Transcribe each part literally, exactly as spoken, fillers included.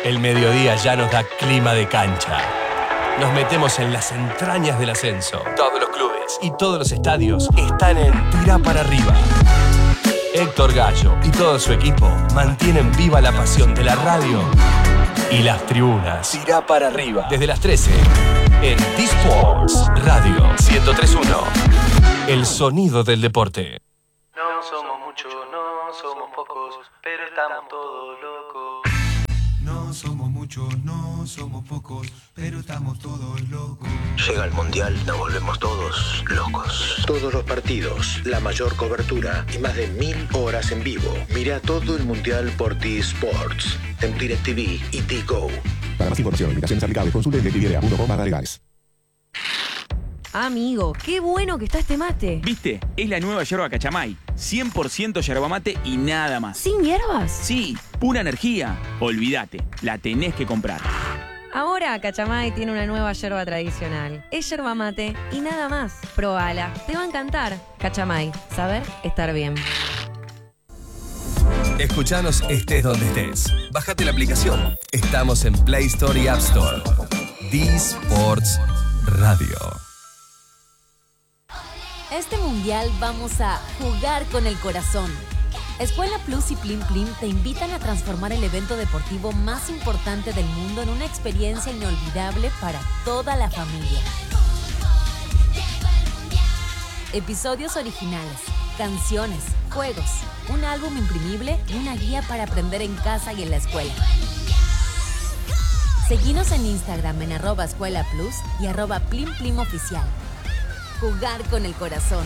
El mediodía ya nos da clima de cancha. Nos metemos en las entrañas del ascenso. Todos los clubes y todos los estadios están en Tirá para arriba. Héctor Gallo y todo su equipo mantienen viva la pasión de la radio y las tribunas. Tirá para arriba. Desde las trece en D-Sports Radio ciento tres punto uno. El sonido del deporte. No somos muchos, no somos pocos, pero estamos todos locos. No somos muchos, no somos pocos, pero estamos todos locos. Llega el Mundial, nos volvemos todos locos. Todos los partidos, la mayor cobertura y más de mil horas en vivo. Mira todo el Mundial por D-Sports, en DirecTV y D-Go. Para más información, invitaciones aplicables, consulte en directv punto com barra legales. Amigo, qué bueno que está este mate. ¿Viste? Es la nueva yerba Cachamay. cien por ciento yerba mate y nada más. ¿Sin hierbas? Sí, pura energía. Olvídate, la tenés que comprar. Ahora Cachamay tiene una nueva yerba tradicional. Es yerba mate y nada más. Probala, te va a encantar. Cachamay, saber estar bien. Escuchanos estés donde estés. Bájate la aplicación. Estamos en Play Store y App Store. D-Sports Radio. Este mundial vamos a jugar con el corazón. Escuela Plus y Plim Plim te invitan a transformar el evento deportivo más importante del mundo en una experiencia inolvidable para toda la familia. Episodios originales, canciones, juegos, un álbum imprimible y una guía para aprender en casa y en la escuela. Seguinos en Instagram en arroba Escuela Plus y arroba Plim Plim Oficial. Jugar con el corazón.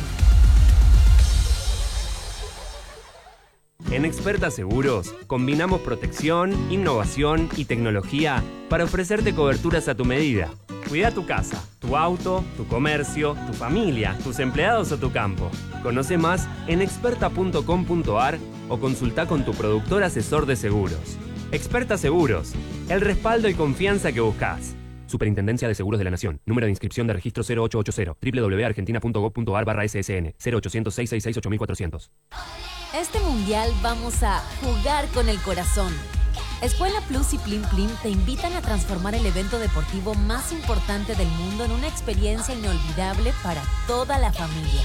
En Experta Seguros, combinamos protección, innovación y tecnología para ofrecerte coberturas a tu medida. Cuida tu casa, tu auto, tu comercio, tu familia, tus empleados o tu campo. Conoce más en experta punto com punto ar o consulta con tu productor asesor de seguros. Experta Seguros, el respaldo y confianza que buscas. Superintendencia de Seguros de la Nación. Número de inscripción de registro cero ocho ocho cero. doble u doble u doble u punto argentina punto gob punto ar barra ese ese ene. cero ochocientos, seiscientos sesenta y seis, ocho mil cuatrocientos. Este mundial vamos a jugar con el corazón. Escuela Plus y Plim Plim te invitan a transformar el evento deportivo más importante del mundo en una experiencia inolvidable para toda la familia.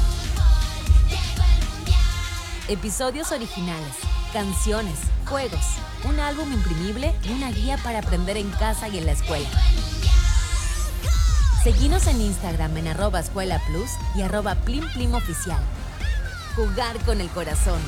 Episodios originales, canciones, juegos, un álbum imprimible y una guía para aprender en casa y en la escuela. Seguinos en Instagram en arroba Escuela Plus y arroba Plim Plim Oficial. Jugar con el corazón.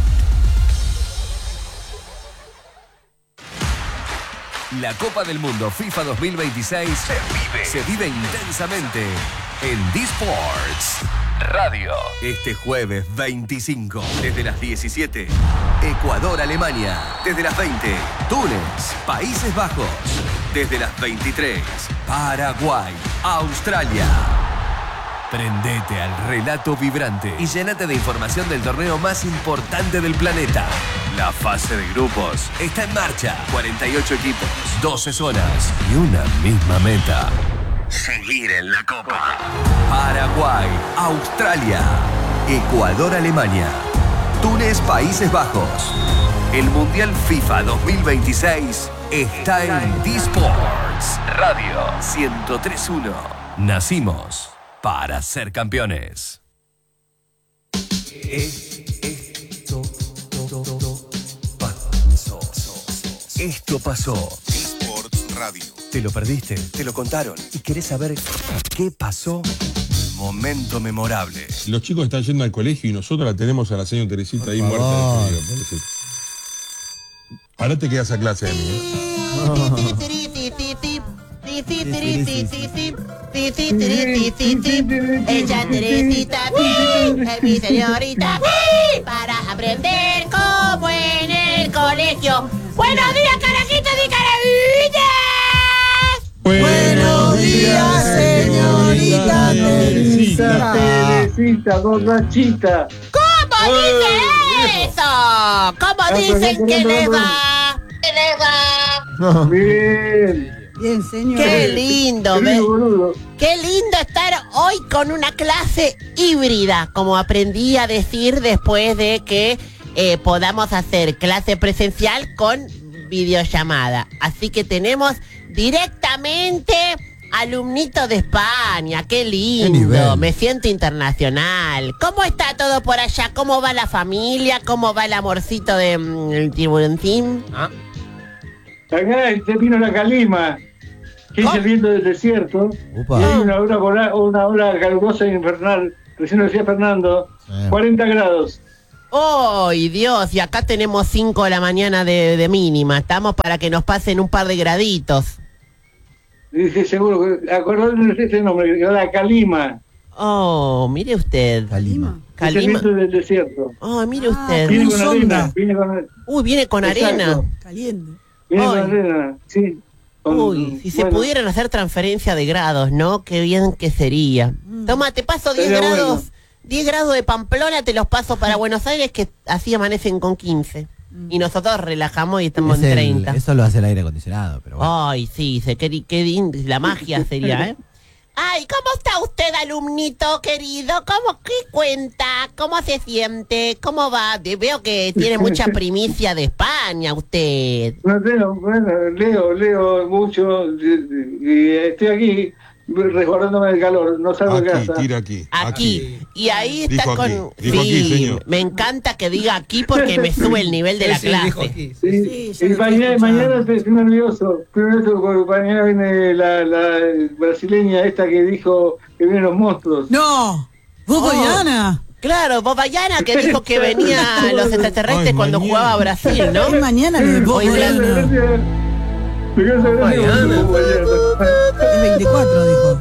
La Copa del Mundo FIFA dos mil veintiséis se vive, se vive intensamente en D-Sports Radio. Este jueves veinticinco, desde las diecisiete, Ecuador-Alemania. Desde las veinte, Túnez, Países Bajos. Desde las veintitrés, Paraguay, Australia. Prendete al relato vibrante y llénate de información del torneo más importante del planeta. La fase de grupos está en marcha. cuarenta y ocho equipos, doce zonas y una misma meta: seguir en la Copa. Paraguay, Australia, Ecuador, Alemania, Túnez, Países Bajos. El Mundial FIFA dos mil veintiséis está en D-Sports Radio ciento tres punto uno. Nacimos para ser campeones. Esto pasó. Esto pasó. D-Sports Radio. ¿Te lo perdiste? ¿Te lo contaron? ¿Y querés saber qué pasó? Momento memorable. Los chicos están yendo al colegio y nosotros la tenemos a la señora Teresita ahí muerta de frío, pobrecita. Ahora te quedas a clase de mí, ¿eh? Ella Teresita, es mi señorita, para aprender como en el colegio. Buenos días, carajitos y carabitas. Buenos días, señorita Teresita. Teresita, borrachita. ¿Cómo dice eso? ¿Cómo dicen que le va? ¿Que le va? Bien. Bien, señor. Qué lindo, ¿ves? Qué lindo estar hoy con una clase híbrida, como aprendí a decir después de que eh, podamos hacer clase presencial con videollamada. Así que tenemos directamente alumnito de España. Qué lindo. Me siento internacional. ¿Cómo está todo por allá? ¿Cómo va la familia? ¿Cómo va el amorcito de mm, el tiburoncín? ¿Ah? Acá te vino la calima, que es el viento del desierto. Upa. Y hay una hora, una, una hora calurosa e infernal. Recién lo decía Fernando. Eh. cuarenta grados. ¡Ay, Dios! Y acá tenemos cinco de la mañana de, de mínima. Estamos para que nos pasen un par de graditos. Dice seguro, acordate de ese nombre, la calima. Oh, mire usted. Calima. Es el viento del desierto. Oh, mire usted. Viene como con sonda. arena. Viene con, Uy, viene con Exacto. arena. Caliente. viene con Ay. arena, sí. Con- Uy, si se bueno, pudieran hacer transferencia de grados, ¿no? Qué bien que sería. Toma, te paso diez Sería grados. bueno. diez grados de Pamplona te los paso para Buenos Aires, que así amanecen con quince. Y nosotros relajamos y estamos Es en el- treinta. eso lo hace el aire acondicionado, pero bueno. Ay, sí, se, qué, qué din- la magia sería, ¿eh? Ay, ¿cómo está usted, alumnito querido? ¿Cómo, qué cuenta? ¿Cómo se siente? ¿Cómo va? De- veo que tiene mucha primicia de España usted. No tengo, bueno, leo, leo mucho y, y estoy aquí resguardándome del calor, no salgo de Aquí, casa. tira aquí. Aquí. Y ahí está Dijo con... aquí, dijo aquí, señor. me encanta que diga aquí porque me sube el nivel de la clase. Sí, Sí, ya y lo mañana, estoy mañana escuchando. estoy nervioso, estoy nervioso porque mañana viene la, la brasileña esta que dijo que vienen los monstruos. No. ¿Vos, Oh. Bayana? Claro, Bobayana que dijo que venían los extraterrestres Ay, cuando mañana. jugaba a Brasil, ¿no? Es mañana lo de vos, Hoy Gracias, Bayana. gracias. Gracias, gracias, mañana. Es veinticuatro, dijo.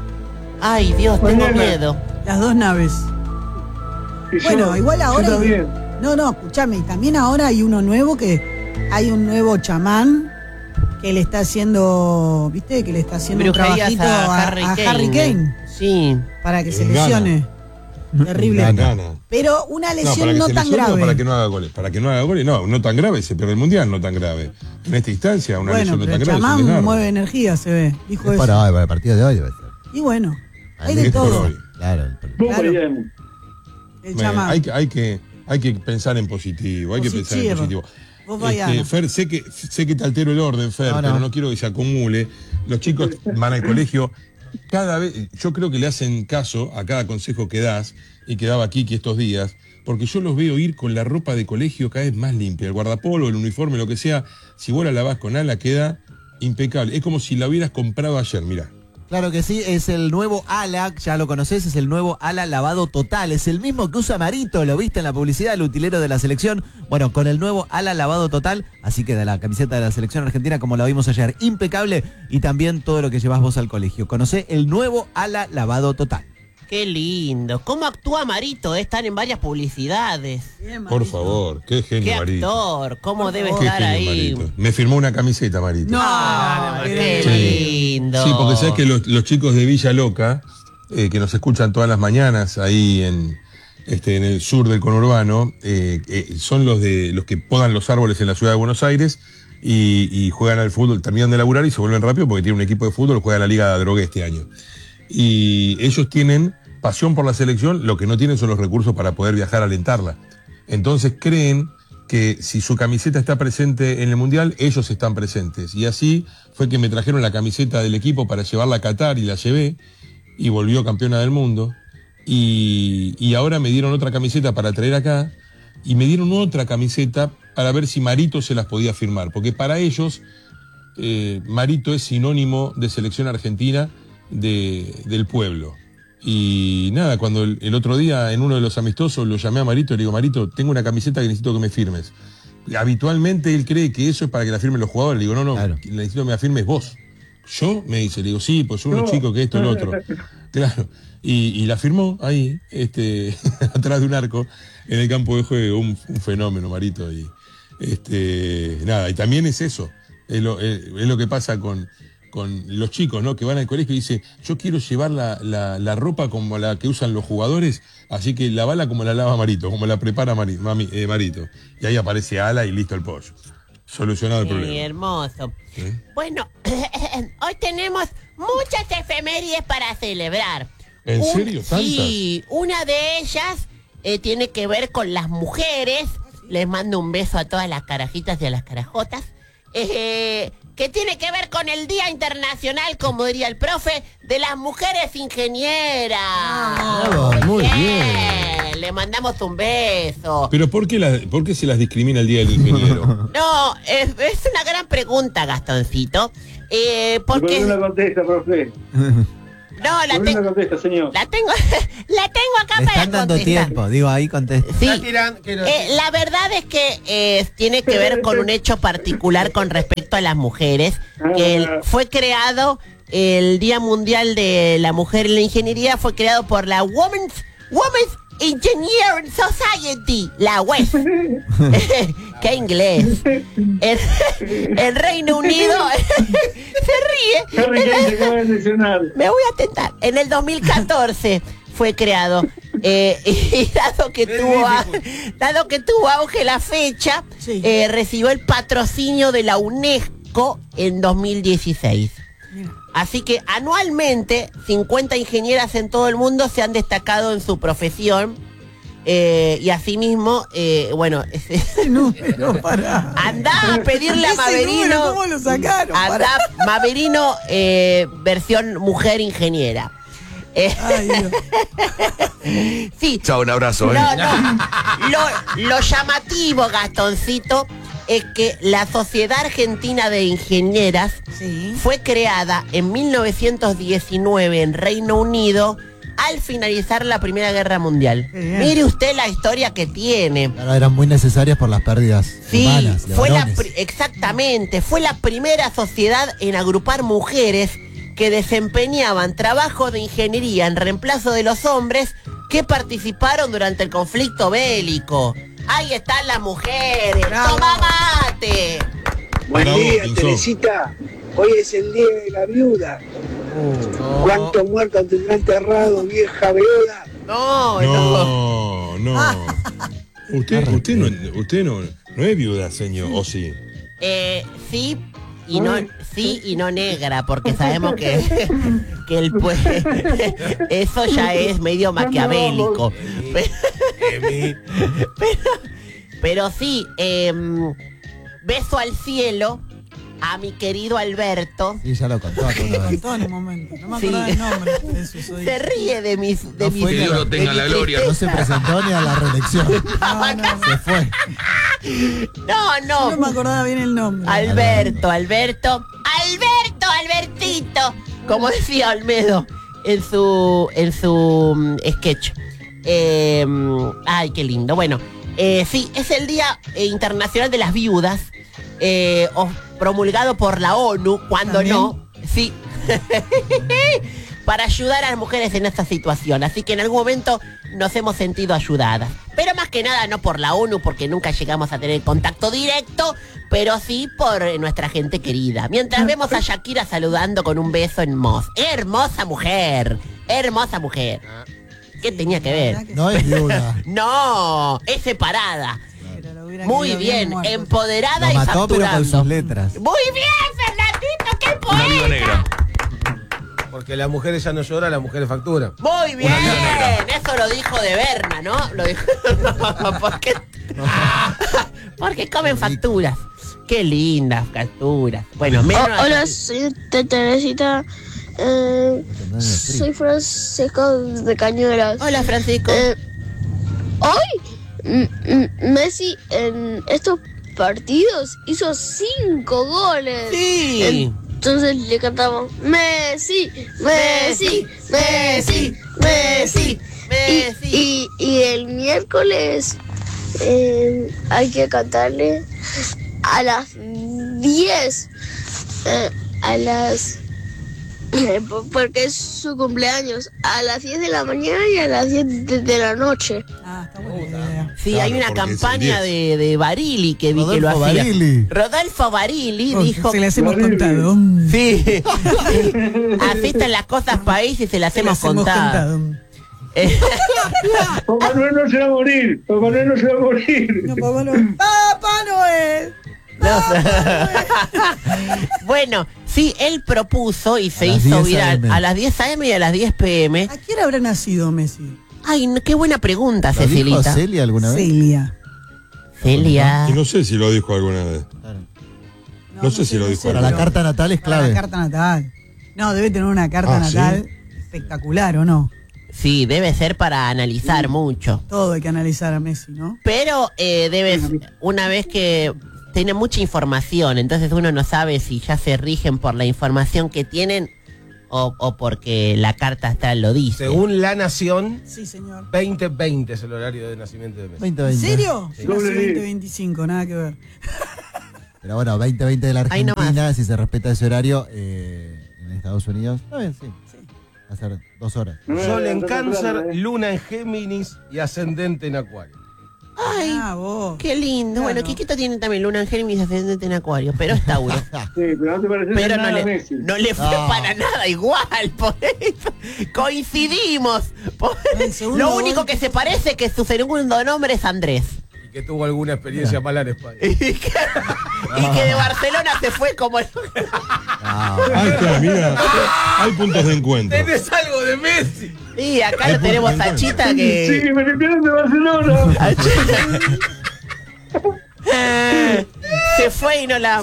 Ay, Dios, tengo Mañana. miedo. Las dos naves. Y yo- Bueno, igual yo ahora... también. No, no, escúchame. Y también ahora hay uno nuevo que... Hay un nuevo chamán que le está haciendo... ¿Viste? Que le está haciendo un Brujerías trabajito a a, Harry a Kane. Harry Kane. Sí. Para que se En Ghana. lesione. Terrible. En Ghana. Pero una No, lesión para que no, se tan lesione o grave. para que no haga goles. Para que no haga goles, no, no tan grave, se pierde el mundial, no tan grave. En esta instancia, una Bueno, lesión no pero tan el grave. es un chamán desgarro. mueve energía, se ve. Dijo Es eso. para, hoy, para el partido de hoy debe ser. Y bueno, hay Es de por todo. hoy. Claro. Vos, Claro. Bayana. El Me- chamán. hay, que- hay, que, hay que pensar en positivo, hay que pensar en Positivo. positivo. Vos, Bayana. Fer, sé que, sé que te altero el orden, Fer, No, no. pero no quiero que se acumule. Los chicos van al colegio, cada vez, yo creo que le hacen caso a cada consejo que das y que daba Kiki estos días, porque yo los veo ir con la ropa de colegio cada vez más limpia, el guardapolo, el uniforme, lo que sea, si vos la lavás con ala queda impecable. Es como si la hubieras comprado ayer, mirá. Claro que sí, es el nuevo ala, ya lo conoces, es el nuevo ala lavado total. Es el mismo que usa Marito, lo viste en la publicidad, el utilero de la selección. Bueno, con el nuevo ala lavado total, así que de la camiseta de la selección argentina, como la vimos ayer, impecable. Y también todo lo que llevas vos al colegio. Conocé el nuevo ala lavado total. Qué lindo. ¿Cómo actúa Marito? eh? Están en varias publicidades. Por favor, qué genio, Qué Marito. actor. ¿Cómo debe Qué estar genio, ahí? Marito. Me firmó una camiseta, Marito. No, Ah, qué Sí. lindo. Sí, porque sabes que los, los chicos de Villa Loca, eh, que nos escuchan todas las mañanas ahí en, este, en el sur del conurbano, eh, eh, son los de los que podan los árboles en la ciudad de Buenos Aires y, y juegan al fútbol, terminan de laburar y se vuelven rápido porque tienen un equipo de fútbol, juega la Liga de Drogué este año. Y ellos tienen pasión por la selección, lo que no tienen son los recursos para poder viajar a alentarla. Entonces creen que si su camiseta está presente en el Mundial, ellos están presentes. Y así fue que me trajeron la camiseta del equipo para llevarla a Qatar y la llevé y volvió campeona del mundo. Y, y ahora me dieron otra camiseta para traer acá y me dieron otra camiseta para ver si Marito se las podía firmar. Porque para ellos, eh, Marito es sinónimo de selección argentina de, del pueblo. Y nada, cuando el, el otro día en uno de los amistosos lo llamé a Marito y le digo, Marito, tengo una camiseta que necesito que me firmes. Habitualmente él cree que eso es para que la firmen los jugadores. Le digo, no, no, claro. Necesito que me la firmes vos. ¿Yo? Me dice, le digo, sí, pues son unos No. chicos que esto, lo otro. Claro. Y, y la firmó ahí, este, atrás de un arco, en el campo de juego, un, un fenómeno, Marito. Y este, nada, y también es eso. Es lo, es, es lo que pasa con, con los chicos, ¿no? Que van al colegio y dicen, yo quiero llevar la, la, la ropa como la que usan los jugadores, así que lavala como la lava Marito, como la prepara Mari, mami, eh, Marito. Y ahí aparece Ala y listo el pollo. Solucionado el Qué problema. hermoso. ¿Sí? Bueno, hoy tenemos muchas efemérides para celebrar. ¿En Un- serio? ¿Tantas? Sí, una de ellas eh, tiene que ver con las mujeres. Les mando un beso a todas las carajitas y a las carajotas. eh, que tiene que ver con el Día Internacional, como diría el profe, de las mujeres ingenieras. Bravo, muy bien. Le mandamos un beso. Pero ¿por qué, la- por qué se las discrimina el Día del Ingeniero? No, es, es una gran pregunta, Gastoncito. Eh, porque... ¿Por qué no la contesta, profe? No, la ¿Por qué no tengo... la contesta, señor? La tengo, la tengo acá Le para están dando contestar. tiempo, digo, ahí contesta. Sí, eh, la verdad es que eh, tiene que ver con un hecho particular con respecto a las mujeres. Que el- fue creado el Día Mundial de la Mujer en la Ingeniería, fue creado por la Women's, Women's Engineering Society, la W E S. ¡Qué inglés! En, en Reino Unido se ríe. Harry Kane se acaba de lesionar. Me voy a tentar. En el dos mil catorce fue creado. Eh, y dado que, tuvo a- dado que tuvo auge la fecha, eh, recibió el patrocinio de la UNESCO en dos mil dieciséis. Así que anualmente cincuenta ingenieras en todo el mundo se han destacado en su profesión. Eh, y asimismo, eh, bueno, número, pará. anda a pedirle a Ese Maverino. número, ¿cómo lo sacaron? Anda, Pará. Maverino, eh, versión mujer ingeniera. Eh, sí. Chao, un abrazo. No, ¿eh? no. Lo, lo llamativo, Gastoncito, es que la Sociedad Argentina de Ingenieras fue creada en mil novecientos diecinueve en Reino Unido al finalizar la Primera Guerra Mundial. bien. Mire usted la historia que tiene. Claro, eran muy necesarias por las pérdidas Sí, humanas, de fue la varones. pri- exactamente, fue la primera sociedad en agrupar mujeres que desempeñaban trabajo de ingeniería en reemplazo de los hombres que participaron durante el conflicto bélico. Ahí están las mujeres. ¡Toma mate! Buen Bravo, día, Pinzón. Teresita. Hoy es el día de la viuda. ¿Cuántos muertos tendrá enterrado, vieja viuda? No, No, no. Usted, usted, no, usted no, no es viuda, señor, ¿o sí? Eh, sí y no, sí y no negra, porque sabemos que, que el pues, eso ya es medio maquiavélico. Pero, pero, pero sí, em, beso al cielo a mi querido Alberto. Sí, ya lo contó alguna vez. Contó en un momento. No me Sí. acordaba el nombre de su soy. Se ríe de mis de No mis fue ni a la- de mi No se tristeza. presentó ni a la reelección. Se fue. No, no. No me acordaba bien el nombre. Alberto, Alberto, Alberto, Albertito, como decía Olmedo en su en su mm, sketch. Eh, ay, qué lindo. Bueno, eh, sí, es el Día eh, Internacional de las Viudas, eh, o- promulgado por la ONU, cuando ¿También? no, sí, para ayudar a las mujeres en esta situación. Así que en algún momento nos hemos sentido ayudadas. Pero más que nada no por la ONU, porque nunca llegamos a tener contacto directo, pero sí por eh, nuestra gente querida. Mientras vemos a Shakira saludando con un beso en Moss. Hermosa mujer, hermosa mujer. ¿Qué tenía que ver? No es viuda. No, es separada. Muy bien, empoderada Lo y mató, pero con facturando. sus letras. Muy bien, Fernandito, qué Una viuda poeta. negra. Porque las mujeres ya no lloran, las mujeres facturan. Muy bien, eso lo dijo de Berna, ¿no? Lo dijo. porque, porque comen facturas. Qué lindas facturas. Bueno, mira. Oh, hola, soy Te- Teresita. Eh, soy Francisco de Cañuelas. Hola, Francisco. Eh, hoy M- M- Messi en estos partidos hizo cinco goles. Sí. Entonces le cantamos Messi, Messi, Messi, Messi. Y, y, y el miércoles eh, hay que cantarle a las diez. eh, a las eh, po- porque es su cumpleaños, a las diez de la mañana y a las diez de, de la noche. Sí, Claro, hay una porque es el campaña diez. de, de Barili que vi que lo Rodolfo hacía. Barili. Rodolfo Barili Oh, dijo. se le hacemos Barili. contado. Sí. Así están las cosas país y se las Se hemos las hemos contado. contado. Eh, Papá Noel no se va a morir. Papá Noel no se va a morir. No, Papá Noel. ¡Papá Noel! no sé. Bueno, sí, él propuso y se las hizo diez viral a eme. a las diez a eme y a las diez pe eme. ¿A quién habrá nacido Messi? Ay, no, qué buena pregunta, ¿Lo dijo Cecilita. Celia alguna vez? Celia. Celia. Y no sé si lo dijo alguna vez. No, no sé si lo dijo. Para la carta natal es Para clave. la carta natal. No, debe tener una carta Ah, natal ¿sí? espectacular, ¿o no? Sí, debe ser para analizar Sí. mucho. Todo hay que analizar a Messi, ¿no? Pero eh, debe, una vez que tiene mucha información, entonces uno no sabe si ya se rigen por la información que tienen o, o porque la carta astral lo dice. Según La Nación, Sí, señor. veinte veinte es el horario de nacimiento de Messi. veinte ¿En veinte. serio? Sí. Yo nací veinte veinticinco, nada que ver. Pero bueno, veinte veinte de la Ahí Argentina, si se respeta ese horario, eh, en Estados Unidos, está bien, sí. Va a ser dos horas. Sol en Cáncer, Luna en Géminis y ascendente en Acuario. Ay, qué lindo. Bueno, Kikito tiene también Luna en Géminis, ascendente en Acuario, pero es Tauro. Sí, pero no te parece Pero nada no le, Messi. no le fue No. para nada igual, por eso coincidimos. Por- segundo Lo único gol- que se parece es que su segundo nombre es Andrés. Y que tuvo alguna experiencia mala en España. Y que, y que de Barcelona se fue como el... Ahí está, mira. Hay puntos de encuentro. ¿Tenés algo de Messi? Y acá Hay lo tenemos puntos de a Chita Sí, que... que me limpiaron de Barcelona. a Chita- Se fue y no la...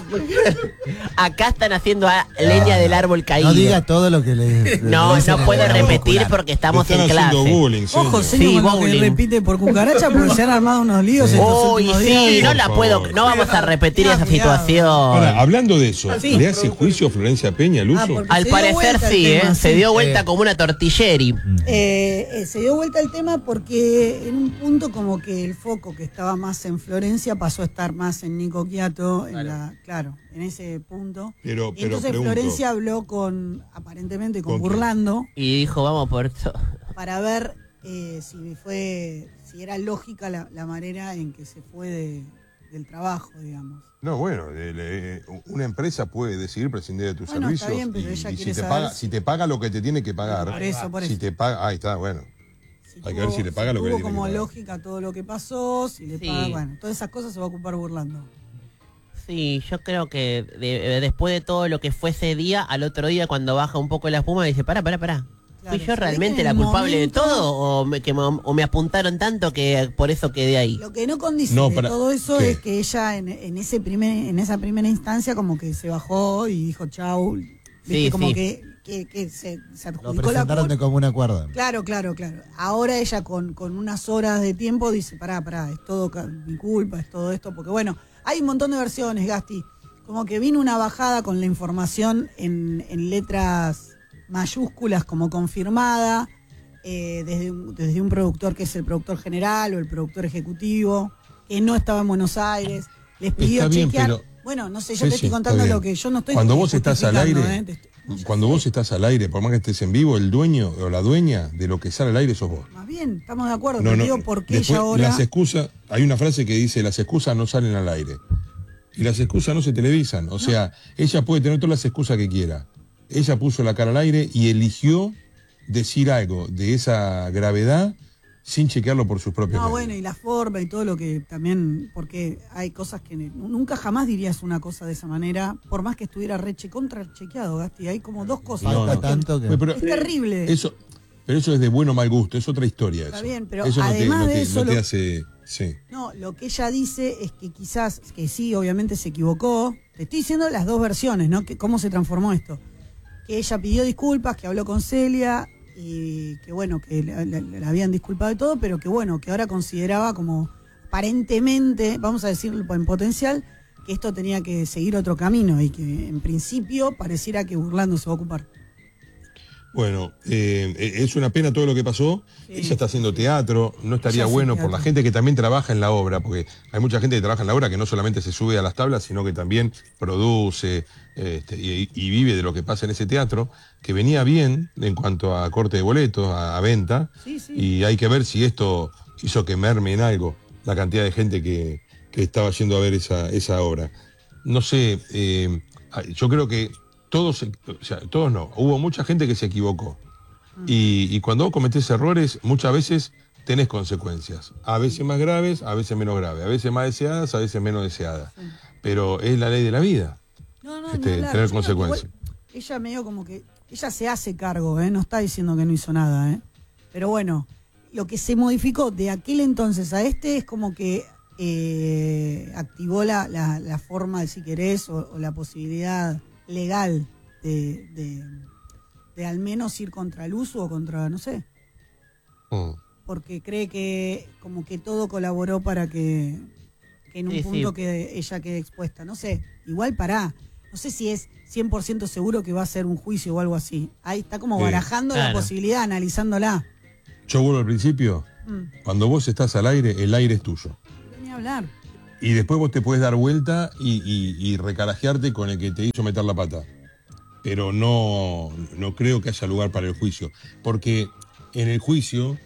Acá están haciendo a- leña del árbol caído. No diga todo lo que le. No, le dicen no en puedo el repetir popular. porque estamos Te están en haciendo clase. bullying, señor. Ojo, señor, Sí, con lo que bowling. repite por cucaracha porque se han armado unos líos estos Uy, últimos sí, días. no Por la favor. puedo, no vamos a repetir Cuidado, esa cuidado. situación. Ahora, hablando de eso, Sí. ¿le hace juicio a Florencia Peña al uso? Ah, porque Al se dio parecer vuelta el sí, tema, ¿eh? Se sí. dio vuelta como una tortilleri. Eh, eh, se dio vuelta el tema porque en un punto como que el foco que estaba más en Florencia pasó a estar más en Nico Quiato, en la, claro, en ese punto. Pero, Y pero entonces pregunto, Florencia habló con, aparentemente con ¿Con quién? Burlando, Y dijo, vamos por esto. para ver eh, si fue, si era lógica la, la manera en que se fue de- del trabajo, digamos. No, bueno, de- de- una empresa puede decidir prescindir de tus Bueno, está servicios bien, pero y, ella y quiere si te saber paga, si- si te paga lo que te tiene que pagar. Por eso, por si eso. te paga, ahí está, bueno. Hay que ver Tuvo- si le paga lo que le tuvo tiene que como pagar. lógica todo lo que pasó, si le Sí. paga, bueno, todas esas cosas se va a ocupar Burlando. Sí, yo creo que de- después de todo lo que fue ese día, al otro día cuando baja un poco la espuma, dice, pará, pará, pará. Claro, ¿Fui se yo ve realmente que en la el culpable momento- de todo o me, que me, o me apuntaron tanto que por eso quedé ahí? Lo que no condice No, de para- todo eso ¿qué? es que ella en, en ese primer, en esa primera instancia como que se bajó y dijo chau. Viste, Sí, como sí. que, que, que se, se Lo adjudicó la presentaron de culpa. común acuerdo. Claro, claro, claro. Ahora ella con, con unas horas de tiempo dice, pará, pará, es todo ca- mi culpa, es todo esto, porque bueno, hay un montón de versiones, Gasti. Como que vino una bajada con la información en, en letras mayúsculas como confirmada, eh, desde, un, desde un productor que es el productor general o el productor ejecutivo, que no estaba en Buenos Aires, les pidió Está bien, chequear. pero- Bueno, no sé, yo Sí, te sí, estoy está contando bien. lo que yo no estoy Cuando vos estás al aire, justificando, ¿eh? Te estoy- cuando vos estás al aire, por más que estés en vivo, el dueño o la dueña de lo que sale al aire sos vos. Más bien, estamos de acuerdo, No, te no, digo por qué después, ella ahora... las excusas, hay una frase que dice, las excusas no salen al aire. Y las excusas no se televisan. O sea, ella puede tener todas las excusas que quiera. Ella puso la cara al aire y eligió decir algo de esa gravedad sin chequearlo por sus propios No, medios. bueno, y la forma y todo lo que también, porque hay cosas que ne- nunca jamás dirías una cosa de esa manera, por más que estuviera reche contra chequeado, Gasti, hay como dos cosas. No, no. tanto que- Pero- pero- Es terrible. Eso, pero eso es de bueno o mal gusto, es otra historia. Está eso. bien, pero eso no te- además no de te, eso no te lo- hace... Sí. No, lo que ella dice es que quizás, que sí, obviamente se equivocó. Te estoy diciendo las dos versiones, ¿no? Que cómo se transformó esto. Que ella pidió disculpas, que habló con Celia y que bueno, que la, la- la habían disculpado y todo, pero que bueno, que ahora consideraba como aparentemente, vamos a decirlo en potencial, que esto tenía que seguir otro camino y que en principio pareciera que Burlando se va a ocupar. Bueno, eh, es una pena todo lo que pasó. Sí. Ella está haciendo teatro, no estaría Ella hace bueno teatro. por la gente que también trabaja en la obra, porque hay mucha gente que trabaja en la obra que no solamente se sube a las tablas, sino que también produce este, y, y vive de lo que pasa en ese teatro, que venía bien en cuanto a corte de boletos, a, a venta, Sí, sí. y hay que ver si esto hizo que merme en algo la cantidad de gente que, que estaba yendo a ver esa, esa obra. No sé, eh, yo creo que todos, o sea, todos no, hubo mucha gente que se equivocó. Y, y cuando vos cometés errores, muchas veces tenés consecuencias. A veces más graves, a veces menos graves. A veces más deseadas, a veces menos deseadas. Pero es la ley de la vida. No, no, este, ni hablar. tener Yo creo que consecuencias. igual ella medio como que, ella se hace cargo, ¿eh? No está diciendo que no hizo nada, ¿eh? Pero bueno, lo que se modificó de aquel entonces a este es como que eh, activó la, la, la forma de, si querés, o, o la posibilidad legal de, de, de al menos ir contra el uso o contra, no sé. Mm. Porque cree que como que todo colaboró para que, que en un Sí, punto sí. que ella quede expuesta. No sé, igual pará. No sé si es cien por ciento seguro que va a ser un juicio o algo así. Ahí está como Sí, barajando la claro. posibilidad, analizándola. Yo vuelvo al principio. Mm. Cuando vos estás al aire, el aire es tuyo. Ni hablar. Y después vos te puedes dar vuelta y, y, y recarajearte con el que te hizo meter la pata. Pero no, no creo que haya lugar para el juicio. Porque en el juicio,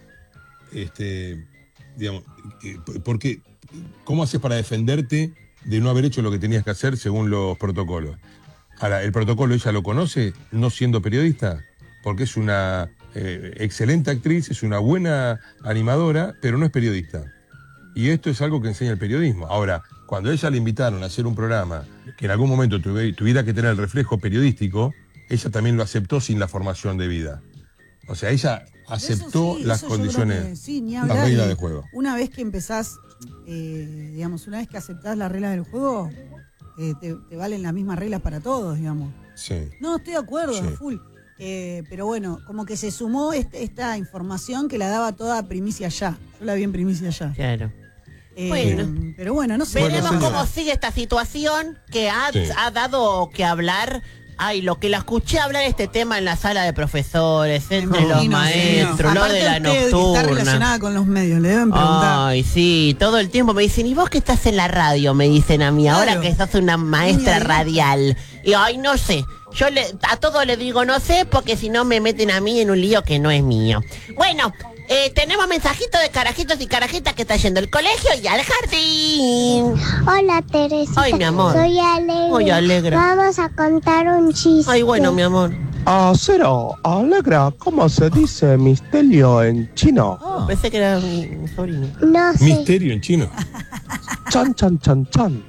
este, digamos, eh, porque, ¿cómo haces para defenderte de no haber hecho lo que tenías que hacer según los protocolos? Ahora, ¿el protocolo ella lo conoce no siendo periodista? Porque es una eh, excelente actriz, es una buena animadora, pero no es periodista. Y esto es algo que enseña el periodismo. Ahora, cuando a ella le invitaron a hacer un programa que en algún momento tuve- tuviera que tener el reflejo periodístico, ella también lo aceptó sin la formación de vida. O sea, ella aceptó Eso sí, las eso yo creo condiciones, que sí, ni las hablar. reglas Y de juego. Una vez que empezás, eh, digamos, una vez que aceptás las reglas del juego, eh, te, te valen las mismas reglas para todos, digamos. Sí. No, estoy de acuerdo, Sí. full. Eh, pero bueno, como que se sumó este- esta información que la daba toda primicia ya. Yo la vi en primicia ya. Claro. Eh, Bueno. pero bueno, no sé. Veremos Bueno, cómo sigue esta situación que ha, Sí. ha dado que hablar. Ay, lo que la escuché hablar este tema en la sala de profesores, entre los imagino, maestros, sí. lo Aparte de la usted, que está nocturna. relacionada con los medios, le deben preguntar. Ay, sí, todo el tiempo me dicen, ¿y vos que estás en la radio? Me dicen a mí, ahora Claro. que sos una maestra Niña, radial. Y ay, no sé. Yo le, a todo le digo no sé, porque si no me meten a mí en un lío que no es mío. Bueno, eh, tenemos mensajitos de carajitos y carajitas que está yendo al colegio y al jardín. Hola, Teresita. Ay, mi amor. Soy Alegra. Ay, Alegra. Vamos a contar un chiste. Ay, bueno, mi amor. Ah, cero, Alegra, ¿cómo se dice misterio en chino? Oh, pensé que era mi, mi sobrino. No sé. Misterio en chino. Chan, chan, chan, chan.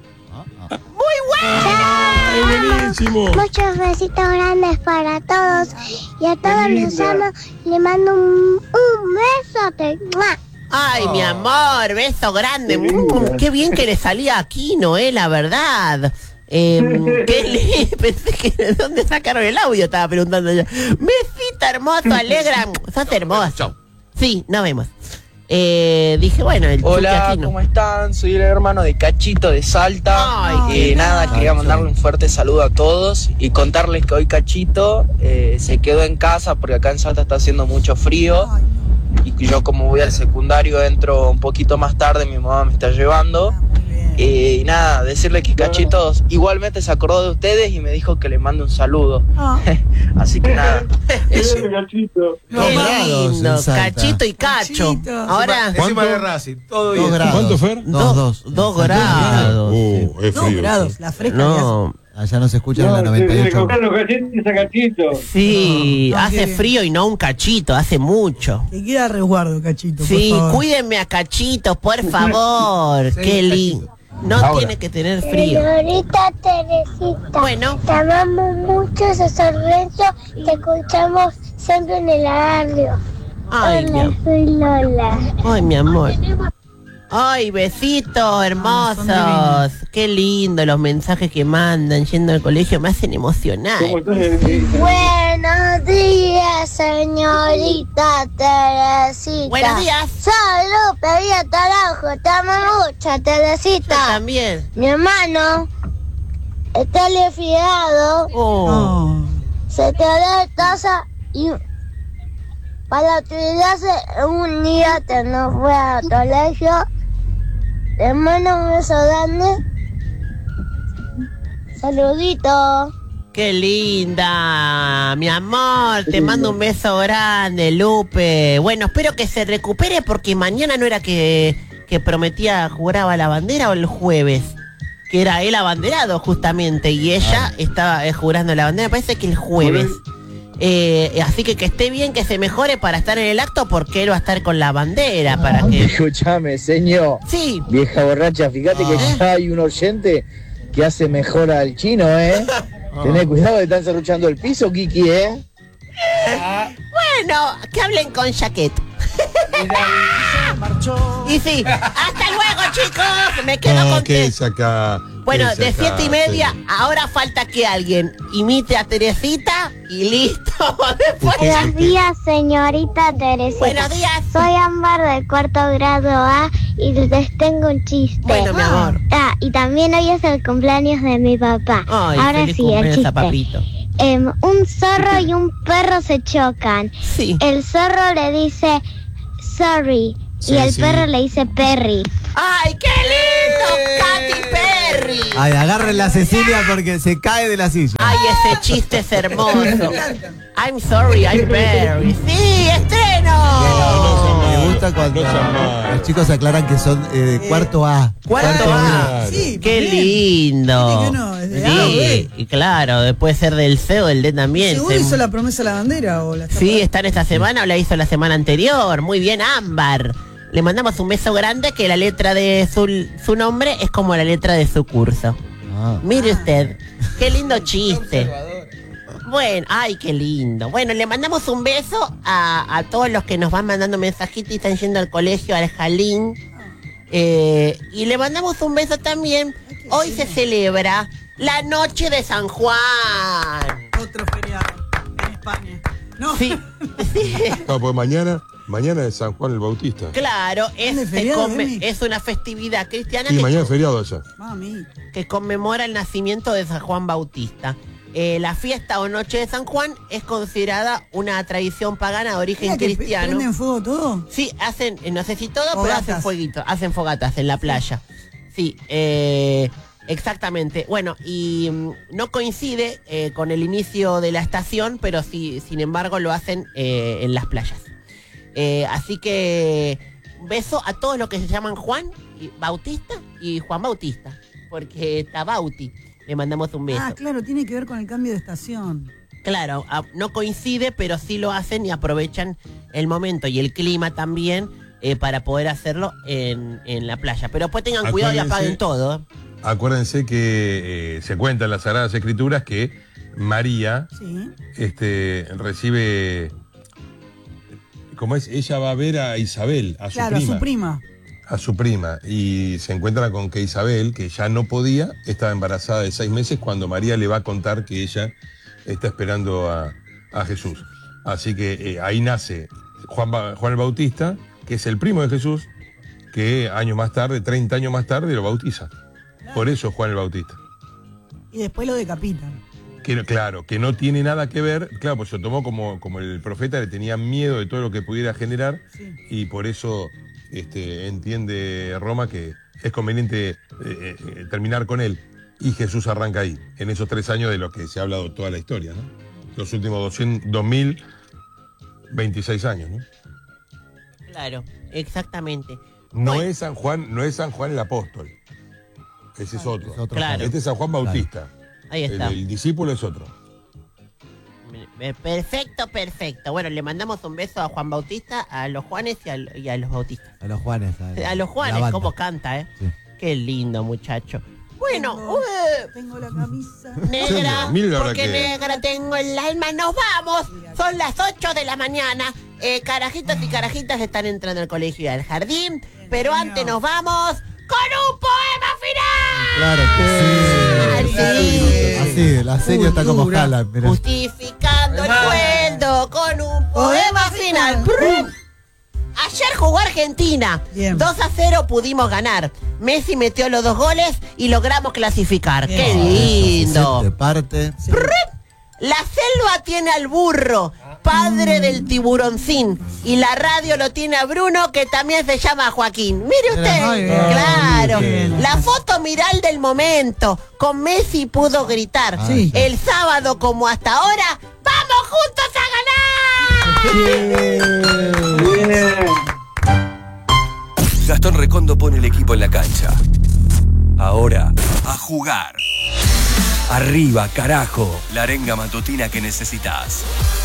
buenísimo. Muchos besitos grandes para todos. Y a todos los amo. Le mando un, un besote. ¡Mua! Ay, mi amor, beso grande. Mm, qué bien que le salía aquí, Noé, la verdad. Eh, qué li- pensé que de dónde sacaron el audio, estaba preguntando yo. Besito hermoso, alegra. Sos hermoso. Sí, nos vemos. Eh, dije, bueno, el Hola, chuqueatino. ¿cómo están? Soy el hermano de Cachito de Salta. Ay, Eh, qué nada, lindo. quería mandarle un fuerte saludo a todos y contarles que hoy Cachito eh, se quedó en casa porque acá en Salta está haciendo mucho frío. Y que yo, como voy al secundario, entro un poquito más tarde, mi mamá me está llevando. Eh, y nada, decirle que Cachito igualmente se acordó de ustedes y me dijo que le mande un saludo. Así que nada, eso. Qué lindo, Cachito y Cacho. Ahora, Encima de Racing, todo bien. ¿Cuánto, Fer? Dos, dos, dos grados. Uh, es Dos frío. grados, la fresca. No, allá no se escucha en No, la se- noventa y se ocho. compran los cachetes a Cachito. sí, No, no, hace que- frío y no un cachito, hace mucho. Que queda a resguardo, Cachito. Sí, por favor. cuídenme a Cachito, por favor. Qué lindo. No Ahora. tiene que tener frío. Señorita Teresita. Bueno. Te amamos mucho, sos Lorenzo. Te escuchamos siempre en el radio. Ay, mi Hola, am- soy Lola. Ay, mi amor. Ay, besitos hermosos. Qué lindo los mensajes que mandan yendo al colegio, me hacen emocionar. Buenos días, señorita Teresita. Buenos días. Salud, pedía Tarajo. Te amo mucho, Teresita. Yo también. Mi hermano está resfriado. Oh. Se quedó en casa y para utilizarse un día que no fue al colegio. Le mando un beso grande. Saludito. Qué linda, mi amor, te mando un beso grande, Lupe. Bueno, espero que se recupere porque mañana no era que, que prometía juraba la bandera o el jueves, que era el abanderado justamente y ella estaba eh, jurando la bandera, parece que el jueves. Eh, así que que esté bien, que se mejore para estar en el acto porque él va a estar con la bandera para que... Escuchame, señor. Sí. Vieja borracha, fíjate que ya hay un oyente que hace mejor al chino, ¿eh? Tenés cuidado que están cerruchando el piso, Kiki, ¿eh? Bueno, que hablen con Jaquet. Y sí, hasta luego, chicos. Me quedo No, con ¿qué es acá? Bueno, ¿Qué es de acá? siete y media, ahora falta que alguien imite a Teresita y listo. Después... Buenos días, señorita Teresita. Buenos días. Soy Ámbar del cuarto grado A y les tengo un chiste. Bueno, mi amor. Ah, y también hoy es el cumpleaños de mi papá. Ay, Ahora feliz cumpleaños sí, el a chiste. papito. Em, un zorro y un perro se chocan. Sí. El zorro le dice sorry Sí, y el sí. perro le dice Perry. ¡Ay, qué lindo! ¡Katy Perry! Ay, agárrenla a Cecilia porque se cae de la silla. ¡Ay, ese chiste es hermoso! I'm sorry, I'm Perry. ¡Sí, estreno! Me gusta cuando los chicos aclaran que son eh, de cuarto A. Cuarto A. Sí, ¡Qué bien. lindo! Viste que uno es de A o Sí, B. y claro, puede ser del C o del D también. ¿Seguro Se- hizo la promesa a la bandera o la está Sí, está en esta semana o la hizo la semana anterior. Muy bien, Ámbar. Le mandamos un beso grande que la letra de su, su nombre es como la letra de su curso. Mire usted, qué lindo chiste. Bueno, ay, qué lindo. Bueno, le mandamos un beso a, a todos los que nos van mandando mensajitos y están yendo al colegio, al Jalín. Eh, y le mandamos un beso también. Hoy se celebra la noche de San Juan. Otro feriado en España. No. Sí, sí. No, pues mañana, mañana es San Juan el Bautista. Claro, es, ¿Es se feriado, come- Emi? es una festividad cristiana Sí, que, mañana es feriado allá. Mami. que conmemora el nacimiento de San Juan Bautista. Eh, la fiesta o noche de San Juan es considerada una tradición pagana de origen Mira que pe- cristiano. ¿Prenden fuego todo? Sí, hacen, eh, no sé si todo, pero Fogatas. hacen fueguitos, hacen fogatas en la playa. Sí, eh, exactamente. Bueno, y mm, no coincide eh, con el inicio de la estación, pero sí, sin embargo, lo hacen eh, en las playas. Eh, así que beso a todos los que se llaman Juan y Bautista y Juan Bautista, porque está Bauti. Le mandamos un beso. Ah, claro, tiene que ver con el cambio de estación. Claro, a- no coincide, pero sí lo hacen y aprovechan el momento y el clima también eh, para poder hacerlo en, en la playa. Pero después tengan cuidado y Acuérdense- apaguen todo. ¿eh? Acuérdense que eh, se cuenta en las Sagradas Escrituras que María Sí. este, recibe, ¿cómo es? Ella va a ver a Isabel, a su Claro, a prima. su prima. A su prima. Y se encuentra con que Isabel, que ya no podía, estaba embarazada de seis meses cuando María le va a contar que ella está esperando a, a Jesús. Así que eh, ahí nace Juan, Ba- Juan el Bautista, que es el primo de Jesús, que años más tarde, treinta años más tarde, lo bautiza. Por eso Juan el Bautista. Y después lo decapitan. Que, claro, que no tiene nada que ver, claro, pues se lo tomó como, como el profeta le tenía miedo de todo lo que pudiera generar, Sí. y por eso este, entiende Roma que es conveniente eh, eh, terminar con él. Y Jesús arranca ahí, en esos tres años de los que se ha hablado toda la historia, ¿no? Los últimos doscientos, dos mil veintiséis años, ¿no? Claro, exactamente. No es San Juan, no es San Juan el apóstol. Ese es otro. otro Claro. Este es San Juan Bautista. Ahí El, está. el discípulo es otro. Eh, Perfecto, perfecto. Bueno, le mandamos un beso a Juan Bautista, a los Juanes y a, y a los Bautistas. A los Juanes. A los Juanes, cómo canta, ¿eh? Sí. Qué lindo, muchacho. Bueno, Tengo, eh, tengo la camisa. negra, Sí, mire la porque verdad que- negra tengo el alma. ¡Nos vamos! Son las ocho de la mañana. Eh, carajitos y carajitas están entrando al colegio y al jardín. Pero antes nos vamos con un poema final. Claro que sí. Sí. Así, la serie está como Cultura. Haaland, mirá. Justificando el sueldo con un poema final. Ayer jugó Argentina. Bien. dos a cero pudimos ganar. Messi metió los dos goles y logramos clasificar. Bien. ¡Qué lindo! De parte. Sí. La selva tiene al burro, padre del tiburoncín. Y la radio lo tiene a Bruno, que también se llama Joaquín. Mire usted. Ay, bien. Claro. Bien. La foto viral del momento. Con Messi pudo gritar. Sí. El sábado, como hasta ahora, ¡vamos juntos a ganar! Gastón Recondo pone el equipo en la cancha. Ahora, a jugar. Arriba, carajo, la arenga matutina que necesitas.